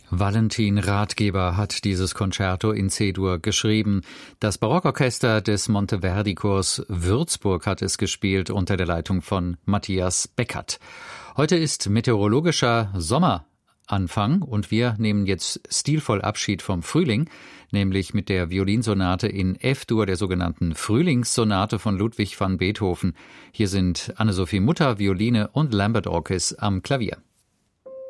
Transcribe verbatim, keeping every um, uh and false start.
Valentin Rathgeber hat dieses Concerto in C-Dur geschrieben. Das Barockorchester des Monteverdi-Chors Würzburg hat es gespielt unter der Leitung von Matthias Beckert. Heute ist meteorologischer Sommeranfang und wir nehmen jetzt stilvoll Abschied vom Frühling, nämlich mit der Violinsonate in F-Dur, der sogenannten Frühlingssonate von Ludwig van Beethoven. Hier sind Anne-Sophie Mutter, Violine und Lambert Orkes am Klavier.